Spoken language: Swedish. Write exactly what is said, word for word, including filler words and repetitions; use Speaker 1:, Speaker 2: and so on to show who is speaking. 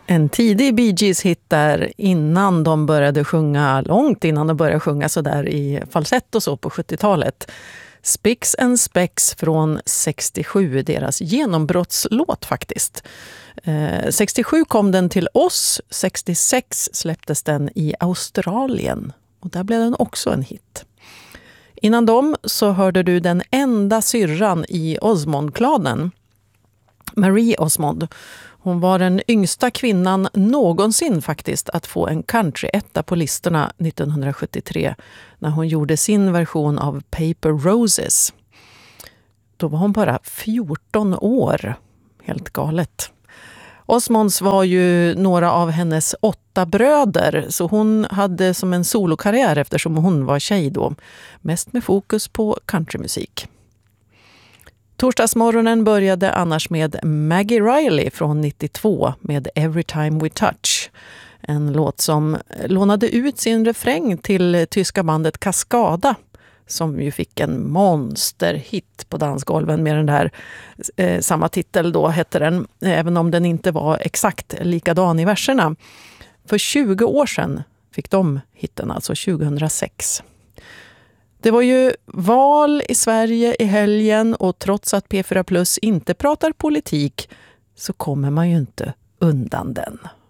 Speaker 1: En tidig Bee Gees-hit där innan de började sjunga, långt innan de började sjunga så där i falsett och så på sjuttiotalet. Spicks and Specks från sextiosju, deras genombrottslåt faktiskt. Eh, sextiosju kom den till oss, sextiosex släpptes den i Australien och där blev den också en hit. Innan dem så hörde du den enda syrran i Osmond-klanen, Marie Osmond. Hon var den yngsta kvinnan någonsin faktiskt att få en country-etta på listorna nittonhundrasjuttiotre när hon gjorde sin version av Paper Roses. Då var hon bara fjorton år. Helt galet. Osmonds var ju några av hennes åtta bröder, så hon hade som en solokarriär eftersom hon var tjej då. Mest med fokus på countrymusik. Torsdagsmorgonen började annars med Maggie Riley från nittiotvå med Every Time We Touch. En låt som lånade ut sin refräng till tyska bandet Cascada som ju fick en monsterhit på dansgolven med den där, eh, samma titel då hette den, även om den inte var exakt likadan i verserna. För tjugo år sedan fick de hitten, alltså tjugohundrasex. Det var ju val i Sverige i helgen och trots att P fyra Plus inte pratar politik så kommer man ju inte undan den.